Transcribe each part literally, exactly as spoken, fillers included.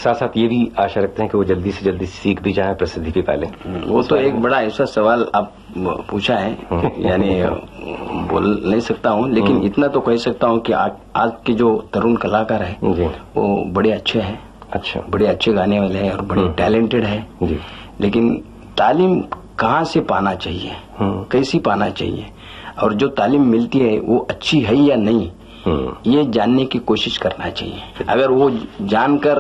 साथ साथ ये भी आशा रखते हैं कि वो जल्दी से जल्दी सीख भी जाए, प्रसिद्धि भी पाले। वो तो एक बड़ा ऐसा सवाल आप पूछा है, यानी बोल नहीं सकता हूँ, लेकिन इतना तो कह सकता हूँ कि आ, आज के जो तरुण कलाकार है वो बड़े अच्छे हैं, अच्छा बड़े अच्छे गाने वाले हैं और बड़े टैलेंटेड है जी। लेकिन तालीम कहाँ से पाना चाहिए, कैसी पाना चाहिए, और जो तालीम मिलती है वो अच्छी है या नहीं, ये जानने की कोशिश करना चाहिए। अगर वो जानकर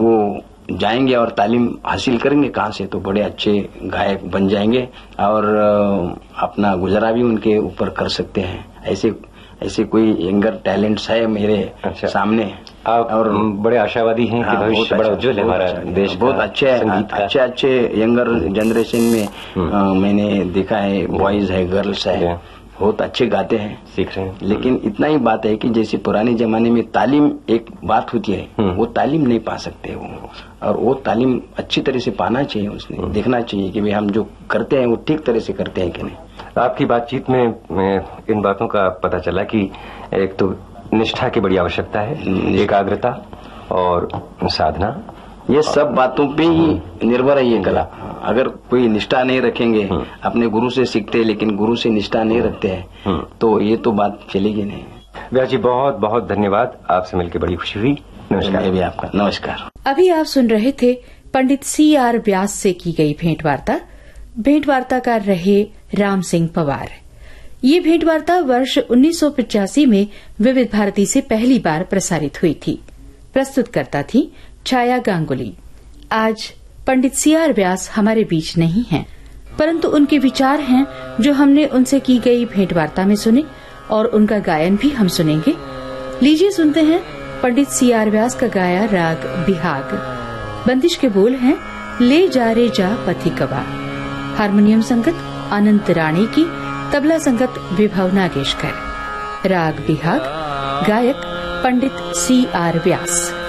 वो जाएंगे और तालीम हासिल करेंगे कहाँ से, तो बड़े अच्छे गायक बन जाएंगे और अपना गुजारा भी उनके ऊपर कर सकते हैं। ऐसे ऐसे कोई यंगर टैलेंट्स है मेरे अच्छा। सामने, आप और बड़े आशावादी हैं कि भविष्य बड़ा उज्जवल है हमारा देश, बहुत अच्छे अच्छे अच्छे यंगर जनरेशन में आ, मैंने देखा है, बॉयज है, गर्ल्स है, बहुत अच्छे गाते हैं, सीख रहे हैं। लेकिन इतना ही बात है कि जैसे पुराने जमाने में तालीम एक बात होती है, वो तालीम नहीं पा सकते वो, और वो तालीम अच्छी तरह से पाना चाहिए, उसने देखना चाहिए कि भाई हम जो करते हैं वो ठीक तरह से करते हैं कि नहीं। आपकी बातचीत में इन बातों का पता चला कि एक तो निष्ठा की बड़ी आवश्यकता है, एकाग्रता और साधना, ये सब बातों पे ही निर्भर है ये कला। अगर कोई निष्ठा नहीं रखेंगे, अपने गुरु से सीखते हैं लेकिन गुरु से निष्ठा नहीं रखते हैं, तो ये तो बात चलेगी नहीं। व्यास जी बहुत बहुत धन्यवाद, आपसे मिलकर बड़ी खुशी हुई। नमस्कार। भी आपका नमस्कार। अभी आप सुन रहे थे पंडित सी आर व्यास से की गई भेंट वार्ता। भेंट वार्ताकार रहे राम सिंह पवार। ये भेंट वार्ता वर्ष उन्नीस सौ पचासी में विविध भारती से पहली बार प्रसारित हुई थी। प्रस्तुतकर्ता थी छाया गांगुली। आज पंडित सी आर व्यास हमारे बीच नहीं हैं, परंतु उनके विचार हैं जो हमने उनसे की गई भेंट वार्ता में सुने, और उनका गायन भी हम सुनेंगे। लीजिए सुनते हैं पंडित सी आर व्यास का गाया राग बिहाग। बंदिश के बोल हैं ले जा रे जा पथिकवा। हारमोनियम संगत अनंत राणी की, तबला संगत विभव नागेशकर। राग बिहाग, गायक पंडित सी आर व्यास।